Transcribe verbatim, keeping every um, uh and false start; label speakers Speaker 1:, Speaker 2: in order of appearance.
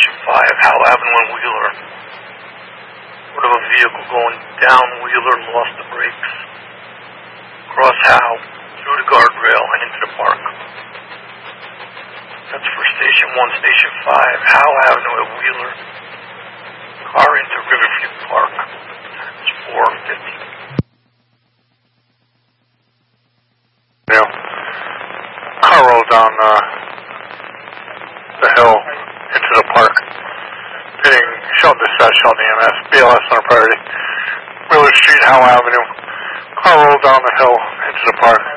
Speaker 1: Station five, Howell Avenue and Wheeler. Sort of a vehicle going down Wheeler lost the brakes. Cross Howell, through the guardrail and into the park. That's for Station one. Station five, Howell Avenue at Wheeler. Car into Riverview Park. It's four fifty.
Speaker 2: Yeah. Car rolled down uh, the hill into the park. Hitting Shelton Dispatch, Shelton E M S, B L S on a priority. Wheeler Street, Howell Avenue. Car rolled down the hill into the park.